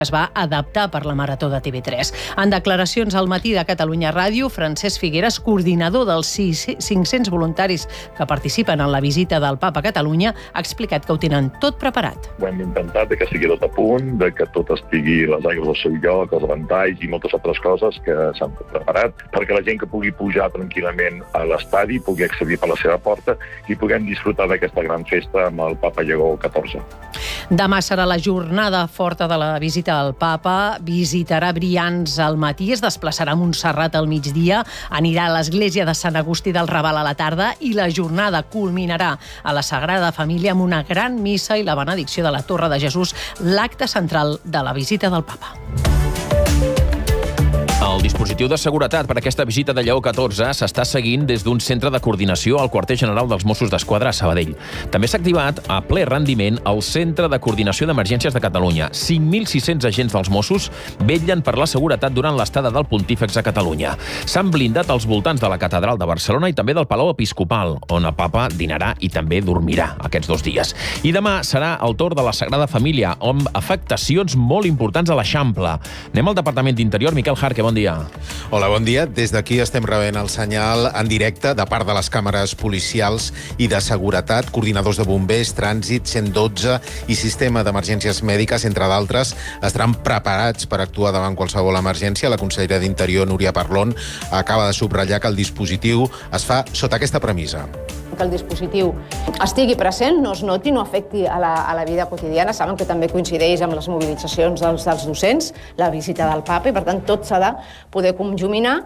es va adaptar per la Marató de TV3. En declaracions al Matí de Catalunya Ràdio, Francesc Figueres, coordinador dels 500 voluntaris que participen en la visita del Papa a Catalunya, ha explicat que ho tenen tot preparat. Ho hem intentat que sigui tot a punt, que tot estigui les aigües al seu lloc, els ventalls i moltes altres coses que s'han preparat perquè la gent que pugui pujar tranquil·lament a l'estadi pugui accedir per la seva porta i puguem disfrutar d'aquesta gran festa amb el Papa Lleó XIV. Demà serà la jornada forta de la visita al Papa. Visitarà Brians al matí, es desplaçarà a Montserrat al migdia, anirà a l'església de Sant Agustí del Raval a la tarda i la jornada culminarà a la Sagrada Família amb una gran missa i la benedicció de la Torre de Jesús, l'acte central de la visita del Papa. El dispositiu de seguretat per a aquesta visita de Lleó XIV s'està seguint des d'un centre de coordinació al quarter general dels Mossos d'Esquadra a Sabadell. També s'ha activat a ple rendiment el Centre de Coordinació d'Emergències de Catalunya. 5.600 agents dels Mossos vetllen per la seguretat durant l'estada del Pontífex a Catalunya. S'han blindat als voltants de la Catedral de Barcelona i també del Palau Episcopal, on el Papa dinarà i també dormirà aquests 2 dies. I demà serà el torn de la Sagrada Família, amb afectacions molt importants a l'Eixample. Anem al Departament d'Interior. Miquel Jarque, bon dia. Hola, bon dia. Des d'aquí estem rebent el senyal en directe de part de les càmeres policials i de seguretat, coordinadors de bombers, trànsit, 112 i sistema d'emergències mèdiques, entre d'altres, estaran preparats per actuar davant qualsevol emergència. La consellera d'Interior, Núria Parlon, acaba de subratllar que el dispositiu es fa sota aquesta premissa. Que el dispositiu estigui present, no es noti, no afecti a la vida quotidiana. Saben que també coincideix amb les mobilitzacions dels docents, la visita del Papa, i per tant tot s'ha de poder conjuminar.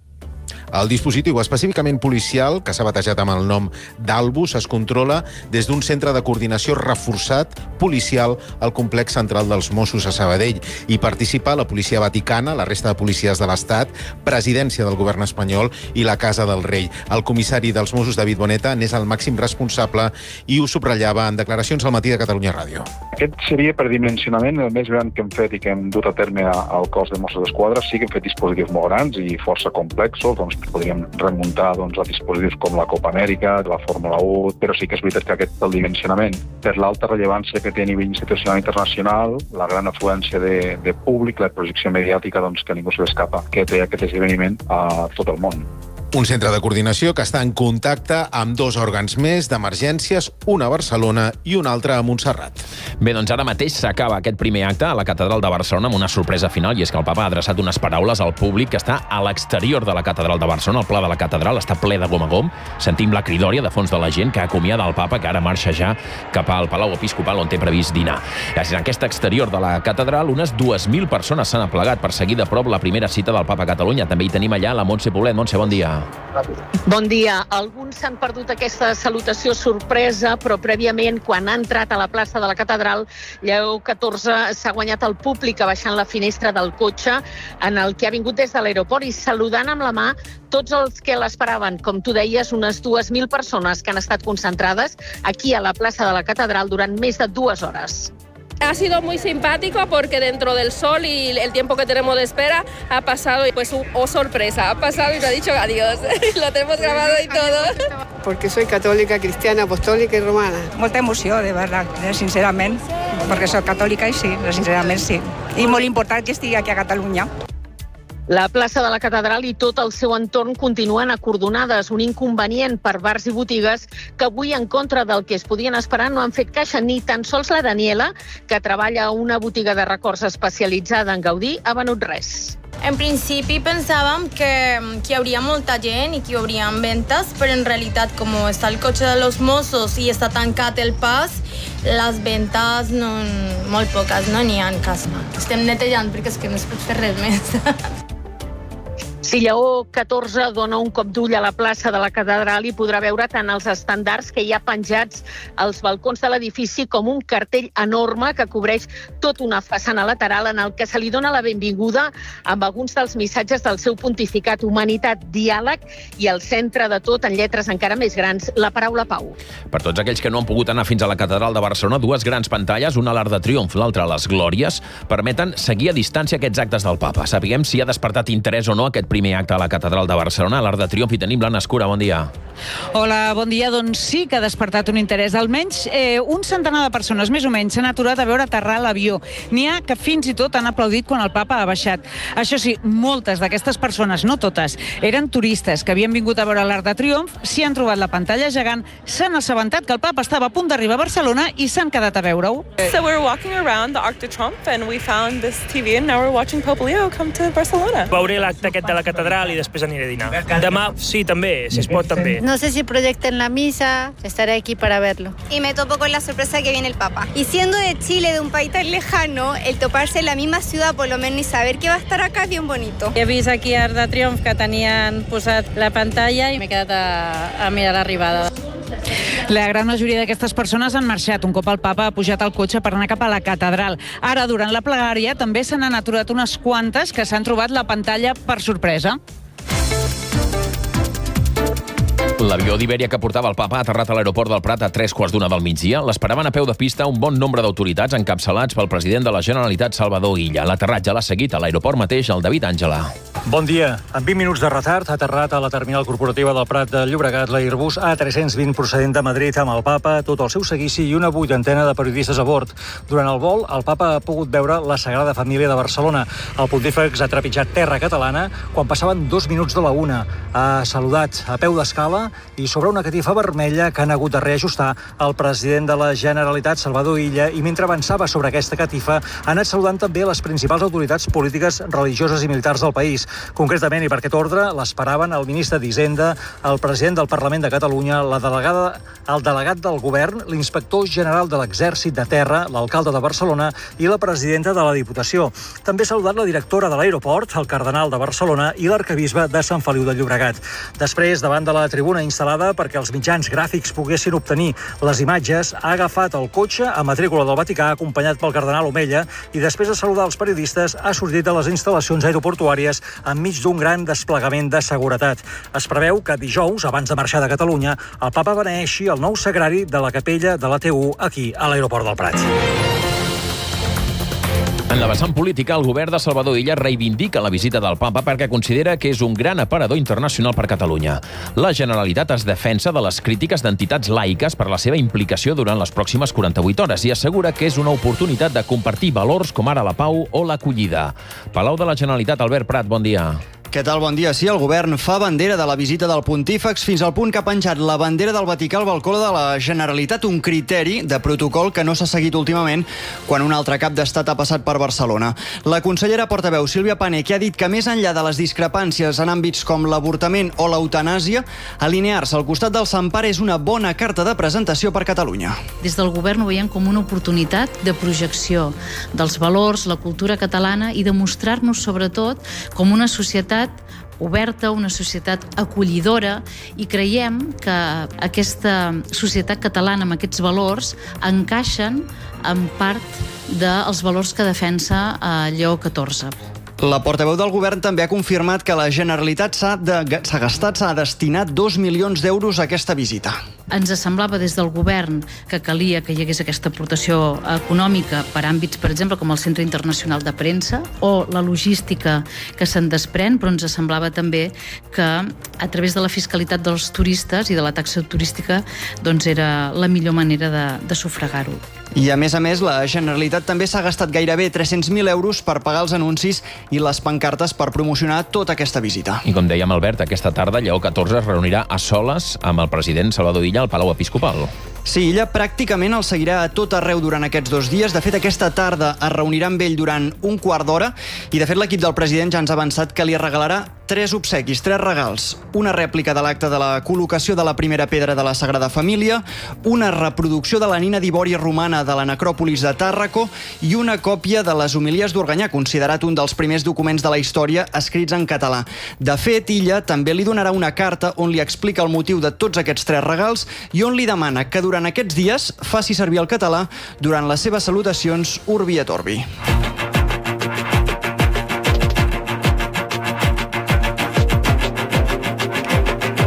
El dispositiu específicament policial, que s'ha batejat amb el nom d'Albus, es controla des d'un centre de coordinació reforçat policial al complex central dels Mossos a Sabadell. Hi participa la policia vaticana, la resta de policies de l'Estat, presidència del govern espanyol i la Casa del Rei. El comissari dels Mossos, David Boneta, n'és el màxim responsable i ho subratllava en declaracions al Matí de Catalunya Ràdio. Aquest seria, per dimensionament, el més gran que hem fet i que hem dut a terme al cos de Mossos d'Esquadra. Sí que hem fet dispositius molt grans i força complexos, podríem remuntar a dispositius com la Copa Amèrica, la Fórmula 1, però sí que és veritat que aquest el dimensionament, per l'alta rellevància que té a nivell institucional internacional, la gran afluència de públic, la projecció mediàtica, que ningú se l'escapa, que té aquest esdeveniment a tot el món. Un centre de coordinació que està en contacte amb 2 òrgans més d'emergències, una a Barcelona i una altra a Montserrat. Bé, doncs ara mateix s'acaba aquest primer acte a la Catedral de Barcelona amb una sorpresa final, i és que el Papa ha adreçat unes paraules al públic que està a l'exterior de la Catedral de Barcelona. El pla de la Catedral està ple de gom a gom. Sentim la cridòria de fons de la gent que acomiada el Papa, que ara marxa ja cap al Palau Episcopal, on té previst dinar. En aquest exterior de la Catedral, unes 2.000 persones s'han aplegat per seguir de prop la primera cita del Papa a Catalunya. També hi tenim allà la Montse Poblet. Montse, bon dia. Bon dia. Alguns s'han perdut aquesta salutació sorpresa, però prèviament, quan ha entrat a la plaça de la Catedral, Lleó XIV s'ha guanyat el públic abaixant la finestra del cotxe en el que ha vingut des de l'aeroport i saludant amb la mà tots els que l'esperaven. Com tu deies, unes 2.000 persones que han estat concentrades aquí a la plaça de la Catedral durant més de 2 hores. Ha sido muy simpático porque dentro del sol y el tiempo que tenemos de espera ha pasado, pues, sorpresa, ha pasado y nos ha dicho adiós. Lo tenemos grabado y todo. Porque soy católica, cristiana, apostólica y romana. Molta emoció, de verdad, sincerament, perquè soc catòlica i sí, sincerament sí. I molt important que estigui aquí a Catalunya. La plaça de la Catedral i tot el seu entorn continuen acordonades, un inconvenient per bars i botigues que avui, en contra del que es podien esperar, no han fet caixa. Ni tan sols la Daniela, que treballa a una botiga de records especialitzada en Gaudí, ha venut res. En principi pensàvem que hi hauria molta gent i que hi haurien ventes, però en realitat, com està el cotxe de los Mossos i està tancat el pas, les ventes molt poques, no n'hi ha en cas. Estem netejant perquè és que no es pot fer res més. Si Lleó XIV dona un cop d'ull a la plaça de la Catedral, hi podrà veure tant els estandards que hi ha penjats als balcons de l'edifici com un cartell enorme que cobreix tota una façana lateral en el que se li dona la benvinguda amb alguns dels missatges del seu pontificat: humanitat, diàleg i al centre de tot, en lletres encara més grans, la paraula pau. Per tots aquells que no han pogut anar fins a la Catedral de Barcelona, 2 grans pantalles, una a l'Arc de Triomf, l'altra a les Glòries, permeten seguir a distància aquests actes del Papa. Sapiguem si ha despertat interès o no aquest primer acte a la Catedral de Barcelona, a l'Arc de Triomf, i tenim l'Anna Escura. Bon dia. Hola, bon dia. Doncs sí que ha despertat un interès. Almenys un centenar de persones, més o menys, s'han aturat a veure aterrar l'avió. N'hi ha que fins i tot han aplaudit quan el papa ha baixat. Això sí, moltes d'aquestes persones, no totes, eren turistes que havien vingut a veure l'Arc de Triomf, s'hi han trobat la pantalla gegant, s'han assabentat que el papa estava a punt d'arribar a Barcelona i s'han quedat a veure-ho. So we're walking around the Arc de Triomphe and we found this TV and now we're watching Pope Leo come to Barcelona. Veuré l'acte aquest de la catedral i després aniré a dinar. Demà, sí, també, si es pot també. No sé si proyecten la misa, estaré aquí para verlo. Y me topo con la sorpresa que viene el Papa. Y siendo de Chile, de un país tan lejano, el toparse en la misma ciudad, por lo menos, y saber que va a estar acá es bien bonito. He vist aquí a Arc de Triomf que tenien posat la pantalla i m'he quedat a mirar l'arribada. La gran majoria d'aquestes persones han marxat un cop el papa ha pujat al cotxe per anar cap a la catedral. Ara, durant la plegària, també se n'han aturat unes quantes que s'han trobat la pantalla per sorpresa. L'avió d'Ibèria que portava el papa ha aterrat a l'aeroport del Prat a 3:15 del migdia. L'esperaven a peu de pista un bon nombre d'autoritats encapçalats pel president de la Generalitat, Salvador Illa. L'aterratge l'ha seguit a l'aeroport mateix el David Àngela. Bon dia. Amb 20 minuts de retard ha aterrat a la terminal corporativa del Prat de Llobregat l'Airbus A320 procedent de Madrid amb el papa, tot el seu seguici i una vuitantena de periodistes a bord. Durant el vol, el papa ha pogut veure la Sagrada Família de Barcelona. El pontífex ha trepitjat terra catalana quan passaven 2 minuts de la 1. Ha saludat a peu d'escala i sobre una catifa vermella que han hagut de reajustar el president de la Generalitat, Salvador Illa, i mentre avançava sobre aquesta catifa ha anat saludant també les principals autoritats polítiques, religioses i militars del país. Concretament, i per aquest ordre, l'esperaven el ministre d'Hisenda, el president del Parlament de Catalunya, el delegat del govern, l'inspector general de l'Exèrcit de Terra, l'alcalde de Barcelona i la presidenta de la Diputació. També ha saludat la directora de l'aeroport, el cardenal de Barcelona i l'arcabisbe de Sant Feliu de Llobregat. Després, davant de la tribuna instal·lada perquè els mitjans gràfics poguessin obtenir les imatges, ha agafat el cotxe a matrícula del Vaticà acompanyat pel cardenal Omella i després de saludar els periodistes ha sortit de les instal·lacions aeroportuàries enmig d'un gran desplegament de seguretat. Es preveu que dijous, abans de marxar de Catalunya, el papa beneeixi el nou sagrari de la capella de la TU aquí a l'aeroport del Prat. En la vessant política, el govern de Salvador Illa reivindica la visita del papa perquè considera que és un gran aparador internacional per Catalunya. La Generalitat es defensa de les crítiques d'entitats laiques per la seva implicació durant les pròximes 48 hores i assegura que és una oportunitat de compartir valors com ara la pau o l'acollida. Palau de la Generalitat, Albert Prat, bon dia. Què tal? Bon dia. Sí, el govern fa bandera de la visita del pontífex fins al punt que ha penjat la bandera del Vaticà al balcó de la Generalitat, un criteri de protocol que no s'ha seguit últimament quan un altre cap d'estat ha passat per Barcelona. La consellera portaveu Sílvia Pané, que ha dit que més enllà de les discrepàncies en àmbits com l'avortament o l'eutanàsia, alinear-se al costat del Sant Pare és una bona carta de presentació per Catalunya. Des del govern ho veiem com una oportunitat de projecció dels valors, la cultura catalana i de mostrar-nos sobretot com una societat oberta, una societat acollidora, i creiem que aquesta societat catalana amb aquests valors encaixen en part dels valors que defensa Lleó XIV. La portaveu del govern també ha confirmat que la Generalitat s'ha destinat 2 milions d'euros a aquesta visita. Ens semblava des del govern que calia que hi hagués aquesta aportació econòmica per àmbits, per exemple, com el Centre Internacional de Premsa o la logística que se'n desprèn, però ens semblava també que a través de la fiscalitat dels turistes i de la taxa turística doncs era la millor manera de sufragar-ho. I a més, la Generalitat també s'ha gastat gairebé 300.000 euros per pagar els anuncis i les pancartes per promocionar tota aquesta visita. I com dèiem, Albert, aquesta tarda Lleó XIV es reunirà a soles amb el president Salvador Illa al Palau Episcopal. Sí, ella pràcticament el seguirà a tot arreu durant aquests 2 dies. De fet, aquesta tarda es reunirà amb ell durant un quart d'hora i, de fet, l'equip del president ja ens ha avançat que li regalarà 3 obsequis, 3 regals. Una rèplica de l'acte de la col·locació de la primera pedra de la Sagrada Família, una reproducció de la nina d'ivori romana de la necròpolis de Tàrraco i una còpia de les homilies d'Organyà, considerat un dels primers documents de la història escrits en català. De fet, Illa també li donarà una carta on li explica el motiu de tots aquests 3 regals i on li demana que durant aquests dies faci servir el català durant les seves salutacions Urbi et Orbi.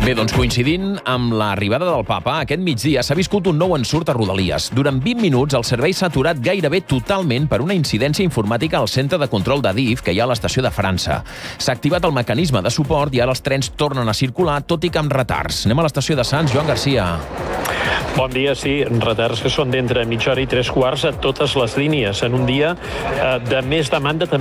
Bé, doncs coincidint amb l'arribada del papa, aquest migdia s'ha viscut un nou ensurt a Rodalies. Durant 20 minuts el servei s'ha aturat gairebé totalment per una incidència informàtica al centre de control d'Adif que hi ha a l'estació de França. S'ha activat el mecanisme de suport i ara els trens tornen a circular, tot i que amb retards. Anem a l'estació de Sants, Joan Garcia. Bon dia, sí, retards que són d'entre mitja hora i 3 quarts a totes les línies. En un dia de més demanda també